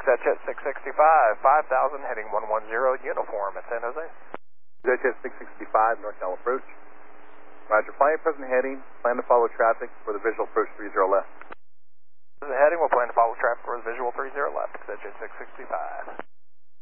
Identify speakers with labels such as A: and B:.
A: XHS 665, 5000, heading 110, uniform at San Jose.
B: XHS 665, NorCal approach. Roger, flying present heading, plan to follow traffic for the visual approach 30 left.
A: This is the heading, we'll plan to follow traffic for the visual 30 left, XHS 665.